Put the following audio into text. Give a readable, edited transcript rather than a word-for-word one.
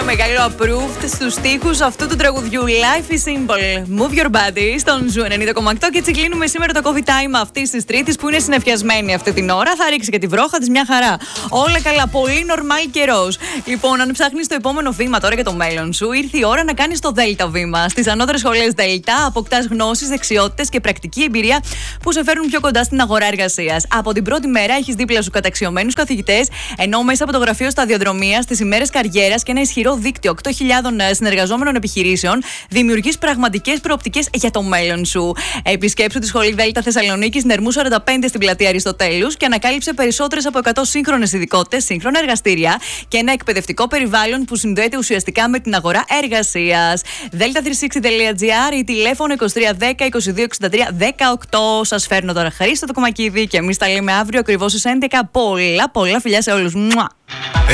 Μεγάλο approved στους στίχους αυτού του τραγουδιού. Life is simple. Move your body στον Ζου 90,8. Και έτσι κλείνουμε σήμερα το coffee time αυτής της Τρίτης που είναι συννεφιασμένη αυτή την ώρα. Θα ρίξει και τη βρόχα της μια χαρά. Όλα καλά. Πολύ normal καιρός. Λοιπόν, αν ψάχνεις το επόμενο βήμα τώρα για το μέλλον σου, ήρθε η ώρα να κάνεις το Δέλτα βήμα. Στις ανώτερες σχολές Δέλτα αποκτάς γνώσεις, δεξιότητες και πρακτική εμπειρία που σε φέρνουν πιο κοντά στην αγορά εργασίας. Από την πρώτη μέρα έχεις δίπλα σου καταξιωμένους καθηγητές, ενώ μέσα από το γραφείο σταδιοδρομίας, τις ημέρες καριέρας και ένα ισχυρό δίκτυο 8.000 συνεργαζόμενων επιχειρήσεων, δημιουργείς πραγματικές προοπτικές για το μέλλον σου. Επισκέψου τη Σχολή Δέλτα Θεσσαλονίκης, Νερμού 45 στην πλατεία Αριστοτέλους και ανακάλυψε περισσότερες από 100 σύγχρονες ειδικότητες, σύγχρονα εργαστήρια και ένα εκπαιδευτικό περιβάλλον που συνδέεται ουσιαστικά με την αγορά εργασίας. Delta360.gr ή τηλέφωνο 2310 2263 18. Σας φέρνω τώρα Χρήστο το Κομακίδη και εμείς τα λέμε αύριο ακριβώς στις 11. Πολλά φιλιά σε όλους.